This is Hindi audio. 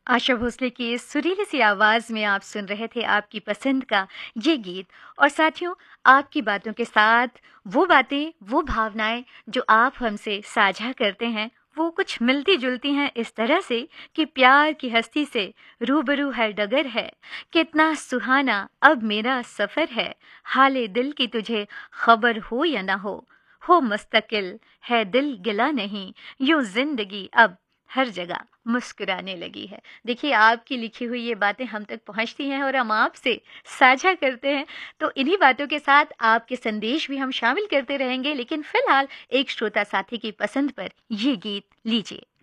आशा भोसले की इस सुरीली सी आवाज़ में आप सुन रहे थे आपकी पसंद का ये गीत। और साथियों, आपकी बातों के साथ वो बातें, वो भावनाएँ जो आप हमसे साझा करते हैं, वो कुछ मिलती-जुलती हैं इस तरह से कि प्यार की हस्ती से रूबरू है डगर है, कितना सुहाना अब मेरा सफ़र है, हाले दिल की तुझे खबर हो या ना हो मुस्तकिल है दिल गिला नहीं, यूँ ज़िंदगी अब हर जगह मुस्कुराने लगी है। देखिए, आपकी लिखी हुई ये बातें हम तक पहुँचती हैं और हम आपसे साझा करते हैं। तो इन्हीं बातों के साथ आपके संदेश भी हम शामिल करते रहेंगे, लेकिन फ़िलहाल एक श्रोता साथी की पसंद पर ये गीत लीजिए।